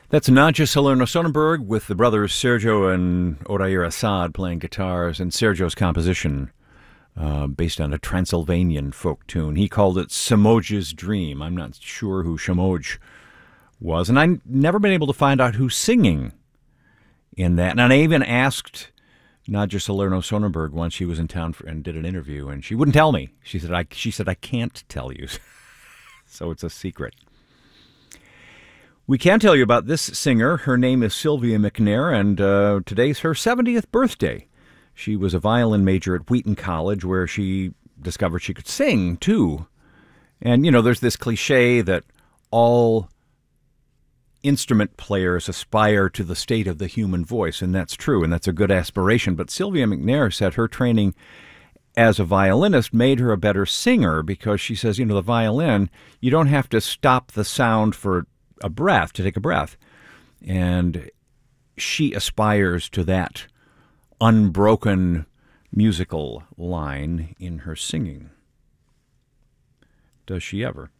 That's Nadja Salerno Sonnenberg with the brothers Sergio and Odair Assad playing guitars, and Sergio's composition based on a Transylvanian folk tune. He called it Somog's Dream. I'm not sure who Somogh was, and I've never been able to find out who's singing in that. And I even asked Nadja Salerno Sonnenberg once. She was in town and did an interview, and she wouldn't tell me. She said, I can't tell you. So it's a secret. We can tell you about this singer. Her name is Sylvia McNair, and today's her 70th birthday. She was a violin major at Wheaton College, where she discovered she could sing, too. And, you know, there's this cliche that all instrument players aspire to the state of the human voice, and that's true, and that's a good aspiration. But Sylvia McNair said her training as a violinist made her a better singer, because she says, you know, the violin, you don't have to stop the sound for a breath, to take a breath. And she aspires to that unbroken musical line in her singing. Does she ever?